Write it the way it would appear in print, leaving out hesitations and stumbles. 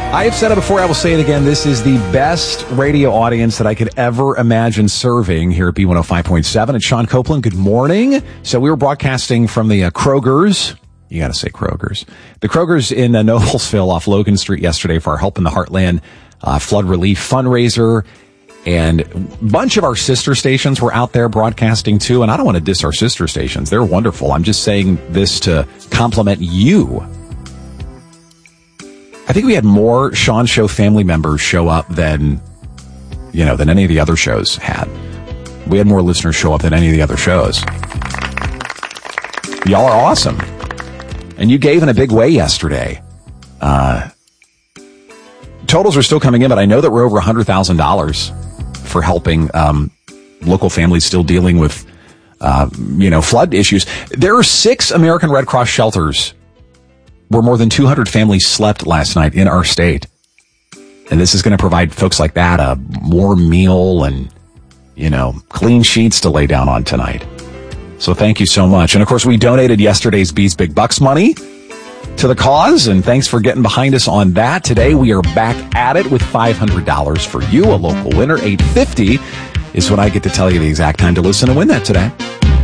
I have said it before, I will say it again. This is the best radio audience that I could ever imagine serving here at B105.7. It's Sean Copeland. Good morning. So we were broadcasting from the Kroger's. You got to say Kroger's. The Kroger's in Noblesville off Logan Street yesterday for our Help in the Heartland flood relief fundraiser. And a bunch of our sister stations were out there broadcasting too. And I don't want to diss our sister stations. They're wonderful. I'm just saying this to compliment you. I think we had more Sean Show family members show up than any of the other shows had. We had more listeners show up than any of the other shows. Y'all are awesome. And you gave in a big way yesterday. Totals are still coming in, but I know that we're over $100,000 for helping local families still dealing with, flood issues. There are 6 American Red Cross shelters where more than 200 families slept last night in our state. And this is going to provide folks like that a warm meal and, clean sheets to lay down on tonight. So thank you so much. And of course, we donated yesterday's Bees Big Bucks money to the cause, and thanks for getting behind us on that. Today, we are back at it with $500 for you, a local winner. $850 is when I get to tell you the exact time to listen and win that today.